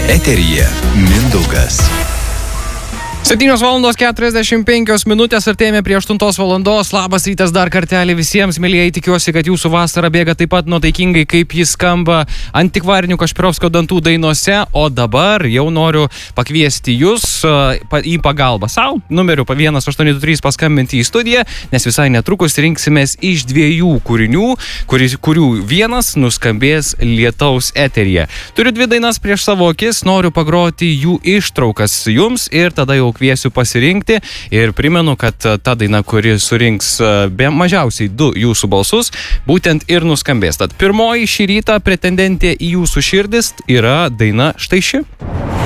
Eteryje Mindaugas. 7:45 artėjame prie 8 valandos. Labas rytas dar kartelį visiems, mėlyjei, tikiuosi, kad jūsų vasara bėga taip pat nuotaikingai, kaip jis skamba antikvarinių Kašpirovskio dantų dainose. O dabar jau noriu pakviesti jūs į pagalbą savo. Numeriu 1823 paskambinti į studiją, nes visai netrukus rinksimės iš 2 kūrinių, kurių vienas nuskambės lietaus eteryje. Turiu 2 dainas prieš savo akis, noriu pagroti jų ištraukas jums ir tada jau kviesiu pasirinkti ir primenu, kad ta daina, kuri surinks be mažiausiai 2 jūsų balsus, būtent ir nuskambės. Tad pirmoji šį rytą pretendentė į jūsų širdis yra daina štai ši.